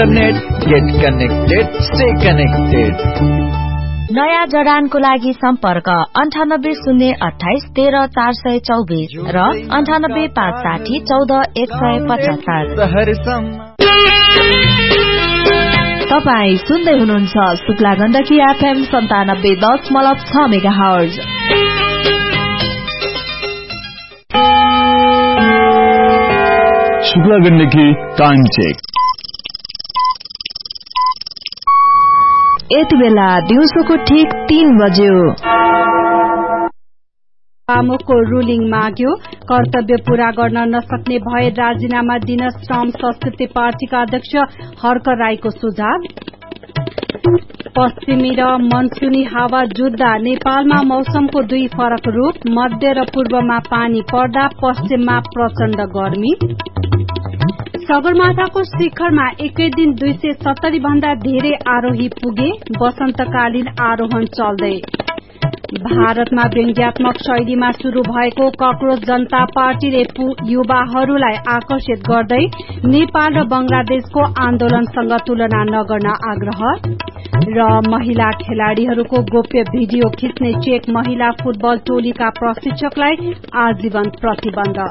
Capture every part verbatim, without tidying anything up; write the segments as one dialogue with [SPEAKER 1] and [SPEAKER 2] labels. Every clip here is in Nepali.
[SPEAKER 1] Get connected, stay connected.
[SPEAKER 2] नयाँ जडानको लागि सम्पर्क अन्ठानब्बे शून्य अठाइस तेह्र चार सय चौबिस र अन्ठानब्बे पाँच साठी चौध एक सय पचहत्तर।
[SPEAKER 3] तपाई सुन्दै हुनुहुन्छ शुक्ला गण्डकी एफएम सन्तानब्बे दशमलव छ mega hertz.
[SPEAKER 4] Shukla Gandaki time check.
[SPEAKER 3] यति बेला दिउँसोको ठिक तीन बज्यो।
[SPEAKER 5] आमुको रुलिङ माग्यो, कर्तव्य पूरा गर्न नसक्ने भए राजीनामा दिन श्रम संस्कृति पार्टीका अध्यक्ष हर्क राईको सुझाव। पश्चिमी र मनसुनी हावा जुत्दा नेपालमा मौसमको दुई फरक रूप, मध्य र पूर्वमा पानी पर्दा पश्चिममा प्रचण्ड गर्मी। सगरमाथाको शिखरमा एकै दिन दुई सय सत्तरी भन्दा धेरै आरोही पुगे, वसन्तकालीन आरोहण चल्दै। भारतमा व्यङ्ग्यात्मक शैलीमा शुरू भएको कक्रोच जनता पार्टीले युवाहरूलाई आकर्षित गर्दै नेपाल र बंगलादेशको आन्दोलनसँग तुलना नगर्न आग्रह। र महिला खेलाड़ीहरूको गोप्य भिडियो खिच्ने चेक महिला फुटबल टोलीका प्रशिक्षकलाई आजीवन प्रतिबन्ध।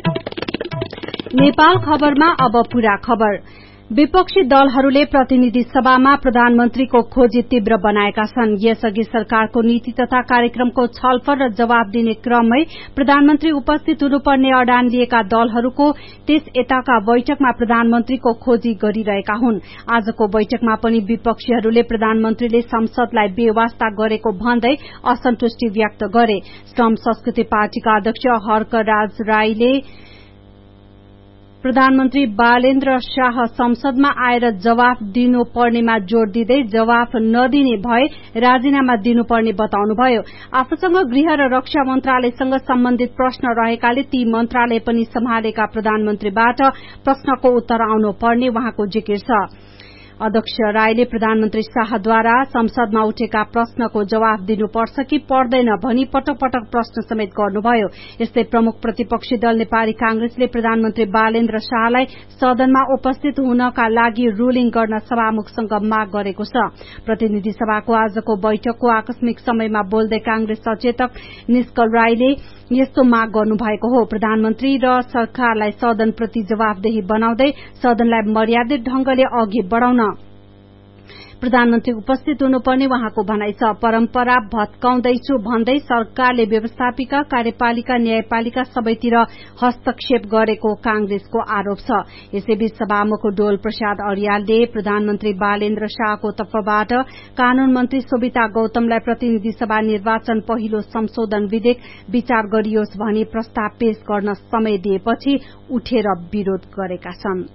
[SPEAKER 5] नेपाल खबरमा अब पूरा खबर। विपक्षी दलहरूले प्रतिनिधि सभामा प्रधानमन्त्रीको खोजी तीव्र बनाएका छन्। यसअघि सरकारको नीति तथा कार्यक्रमको छलफल र जवाब दिने क्रममै प्रधानमन्त्री उपस्थित हुनुपर्ने अडान लिएका दलहरूको त्यस यताका बैठकमा प्रधानमन्त्रीको खोजी गरिरहेका हुन्। आजको बैठकमा पनि विपक्षीहरूले प्रधानमन्त्रीले संसदलाई बेवास्ता गरेको भन्दै असन्तुष्टि व्यक्त गरे। श्रम संस्कृति पार्टीका अध्यक्ष हर्क राज राईले प्रधानमन्त्री बालेन्द्र शाह संसदमा आएर जवाफ दिनुपर्नेमा जोड़ दिँदै जवाफ नदिने भए राजीनामा दिनुपर्ने बताउनुभयो। आफूसँग गृह र रक्षा मन्त्रालयसँग सम्बन्धित प्रश्न रहेकाले ती मन्त्रालय पनि सम्हालेका प्रधानमन्त्रीबाट प्रश्नको उत्तर आउनु पर्ने उहाँको जिकिर छ। अध्यक्ष राईले प्रधानमन्त्री शाहद्वारा संसदमा उठेका प्रश्नको जवाफ दिनुपर्छ कि पर्दैन भनी पटक पटक प्रश्न समेत गर्नुभयो। यस्तै प्रमुख प्रतिपक्षी दल नेपाली कांग्रेसले प्रधानमन्त्री बालेन्द्र शाहलाई सदनमा उपस्थित हुनका लागि रुलिङ गर्न सभामुखसँग माग गरेको छ। प्रतिनिधि सभाको आजको बैठकको आकस्मिक समयमा बोल्दै कांग्रेस सचेतक निष्कल राईले यस्तो माग गर्नुभएको हो। प्रधानमन्त्री र सरकारलाई सदनप्रति जवाफदेही बनाउँदै सदनलाई मर्यादित ढंगले अघि बढ़ाउन प्रधानमन्त्री उपस्थित हुनुपर्ने उहाँको भनाइ छ। परम्परा भत्काउँदैछु भन्दै सरकारले व्यवस्थापिका कार्यपालिका न्यायपालिका सबैतिर हस्तक्षेप गरेको कांग्रेसको आरोप छ। यसैबीच सभामुख डोल प्रसाद अर्यालले प्रधानमन्त्री बालेन्द्र शाहको तर्फबाट कानून मन्त्री शोभिता गौतमलाई प्रतिनिधि सभा निर्वाचन पहिलो संशोधन विधेयक विचार गरियोस् भनी प्रस्ताव पेश गर्न समय दिएपछि उठेर विरोध गरेका छन्।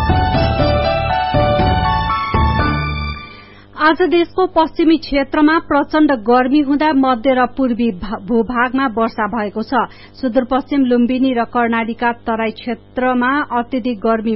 [SPEAKER 5] आज देशको पश्चिमी क्षेत्रमा प्रचण्ड गर्मी हुँदा मध्य र पूर्वी भूभागमा वर्षा भएको छ। सुदूरपश्चिम लुम्बिनी र कर्णालीका तराई क्षेत्रमा अत्यधिक गर्मी